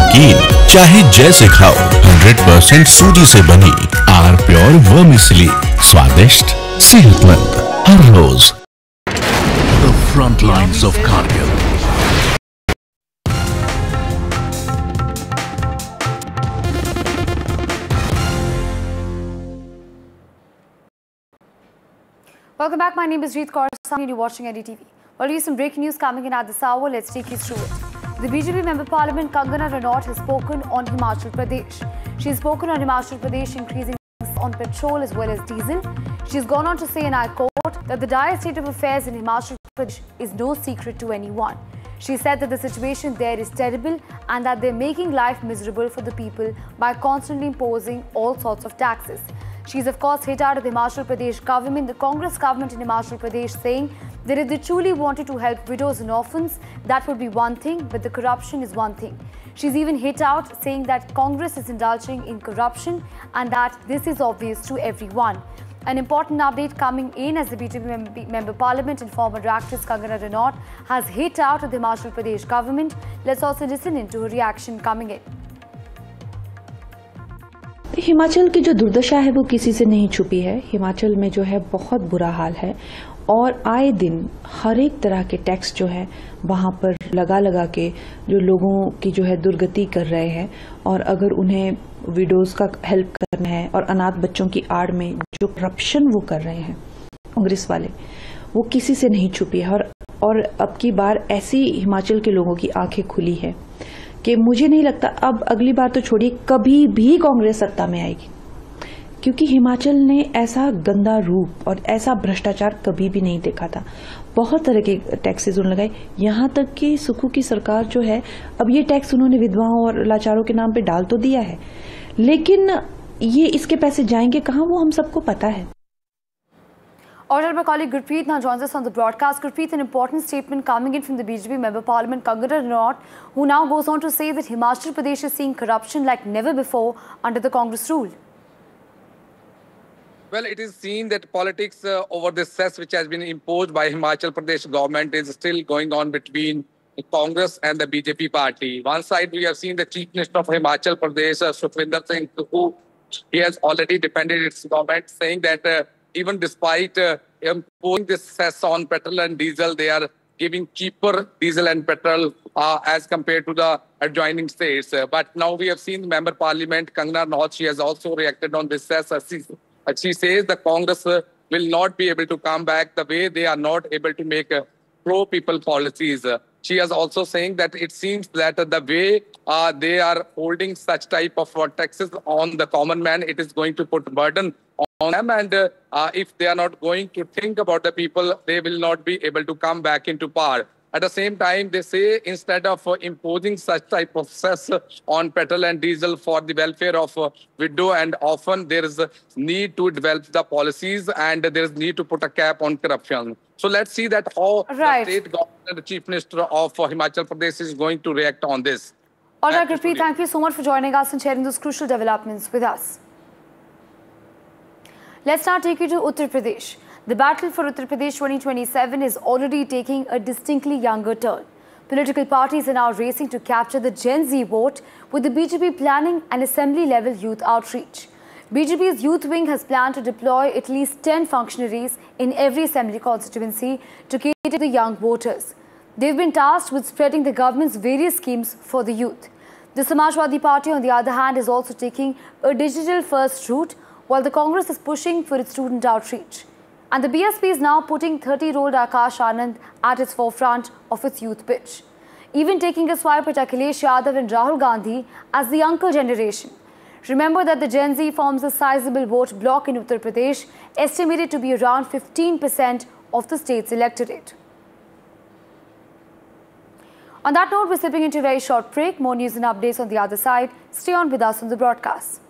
नमकीन चाहे जैसे खाओ, 100% सूजी से बनी आर प्योर वर्मिसेली, स्वादिष्ट, सेहतमंद हर रोज। The front lines of Kargil. Welcome back. My name is Reet Kaur Sahni and you're watching NDTV. Well, we have some breaking news coming in at this hour. Let's take you through it. The BJP Member Parliament Kangana Ranaut has spoken on Himachal Pradesh. She has spoken on Himachal Pradesh increasing on petrol as well as diesel. She has gone on to say, and I quote, that the dire state of affairs in Himachal Pradesh is no secret to anyone. She said that the situation there is terrible and that they're making life miserable for the people by constantly imposing all sorts of taxes. She's of course hit out at the Himachal Pradesh government, the Congress government in Himachal Pradesh, saying that if they truly wanted to help widows and orphans, that would be one thing, but the corruption is one thing. She's even hit out saying that Congress is indulging in corruption and that this is obvious to everyone. An important update coming in as the BJP Member Parliament and former actress Kangana Ranaut has hit out at the Himachal Pradesh government. Let's also listen in to her reaction coming in. Himachal की जो दुर्दशा है वो किसी से नहीं छुपी है। हिमाचल में जो है बहुत बुरा हाल है और आए दिन हर एक तरह के टैक्स जो है वहाँ पर लगा के जो लोगों की जो है दुर्गति कर रहे हैं और अगर उन्हें विडोज का हेल्प करना है और अनाथ बच्चों की आड़ में जो करप्शन वो कर रहे हैं कांग्रेस वाले, वो किसी से नहीं छुपी है। और अब की बार ऐसी हिमाचल के लोगों की आंखें खुली है कि मुझे नहीं लगता अब अगली बार तो छोड़िए कभी भी कांग्रेस सत्ता में आएगी, क्योंकि हिमाचल ने ऐसा गंदा रूप और ऐसा भ्रष्टाचार कभी भी नहीं देखा था। बहुत तरह के टैक्सेस उन्होंने लगाए, यहाँ तक कि सुक्खू की सरकार जो है अब ये टैक्स उन्होंने विधवाओं और लाचारों के नाम पे डाल तो दिया है, लेकिन ये इसके पैसे जाएंगे कहाँ वो हम सबको पता है। Alright, my colleague Gurpreet now joins us on the broadcast. Gurpreet, an important statement coming in from the BJP Member Parliament Kangana Ranaut, who now goes on to say that Himachal Pradesh is seeing corruption like never before under the Congress rule. Well, it is seen that politics over this cess which has been imposed by Himachal Pradesh government is still going on between the Congress and the BJP party. One side, we have seen the Chief Minister of Himachal Pradesh, Sukhwinder Singh Sukkhu, he has already defended its government, saying that even despite imposing this cess on petrol and diesel, they are giving cheaper diesel and petrol as compared to the adjoining states. But now we have seen Member Parliament Kangana Ranaut, she has also reacted on this cess. She says the Congress will not be able to come back the way they are not able to make pro-people policies. She is also saying that it seems that the way they are holding such type of taxes on the common man, it is going to put burden on them, and if they are not going to think about the people, they will not be able to come back into power. At the same time, they say instead of imposing such type of cess on petrol and diesel for the welfare of widow and orphan, there is a need to develop the policies and there is need to put a cap on corruption. So let's see that how the state government and the Chief Minister of Himachal Pradesh is going to react on this. All right, Gurpreet, thank you so much for joining us and sharing those crucial developments with us. Let's now take you to Uttar Pradesh. The battle for Uttar Pradesh 2027 is already taking a distinctly younger turn. Political parties are now racing to capture the Gen Z vote, with the BJP planning an assembly-level youth outreach. BJP's youth wing has planned to deploy at least 10 functionaries in every assembly constituency to cater to the young voters. They've been tasked with spreading the government's various schemes for the youth. The Samajwadi Party, on the other hand, is also taking a digital-first route, while the Congress is pushing for its student outreach. And the BSP is now putting 30-year-old Akash Anand at its forefront of its youth pitch, even taking a swipe at Akhilesh Yadav and Rahul Gandhi as the uncle generation. Remember that the Gen Z forms a sizable vote bloc in Uttar Pradesh, estimated to be around 15% of the state's electorate. On that note, we're slipping into a very short break. More news and updates on the other side. Stay on with us on the broadcast.